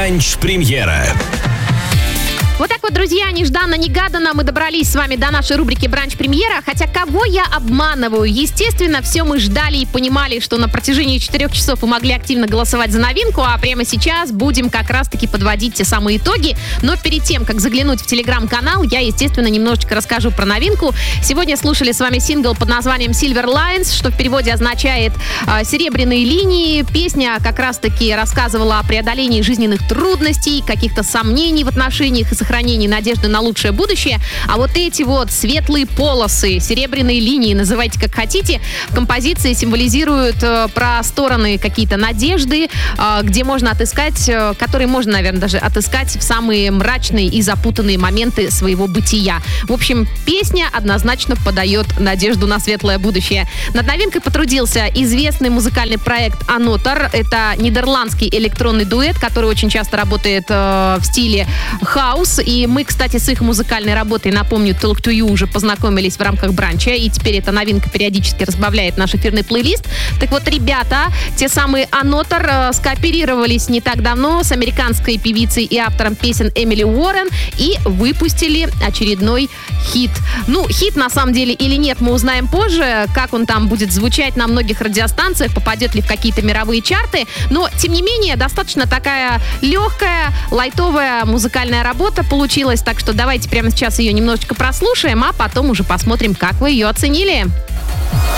Бранч-премьера. Вот так вот, друзья, нежданно-негаданно мы добрались с вами до нашей рубрики «Бранч-премьера». Хотя кого я обманываю? Естественно, все мы ждали и понимали, что на протяжении 4 часов вы могли активно голосовать за новинку, а прямо сейчас будем как раз-таки подводить те самые итоги. Но перед тем, как заглянуть в телеграм-канал, я, естественно, немножечко расскажу про новинку. Сегодня слушали с вами сингл под названием «Silver Lines», что в переводе означает «серебряные линии». Песня как раз-таки рассказывала о преодолении жизненных трудностей, каких-то сомнений в отношениях и сохранении надежды на лучшее будущее. А вот эти вот светлые полосы, серебряные линии, называйте как хотите, в композиции символизируют про стороны какие-то надежды, где можно отыскать, которые можно, наверное, даже отыскать в самые мрачные и запутанные моменты своего бытия. В общем, песня однозначно подает надежду на светлое будущее. Над новинкой потрудился известный музыкальный проект Another. Это нидерландский электронный дуэт, который очень часто работает в стиле хаус. И мы, кстати, с их музыкальной работой, напомню, Talk to You уже познакомились в рамках бранча, и теперь эта новинка периодически разбавляет наш эфирный плейлист. Так вот, ребята, те самые Another, скооперировались не так давно с американской певицей и автором песен Эмили Уоррен и выпустили очередной хит. Ну, хит на самом деле или нет, мы узнаем позже, как он там будет звучать на многих радиостанциях, попадет ли в какие-то мировые чарты, но, тем не менее, достаточно такая легкая, лайтовая музыкальная работа получилась, так что давайте прямо сейчас ее немножечко прослушаем, а потом уже посмотрим, как вы ее оценили.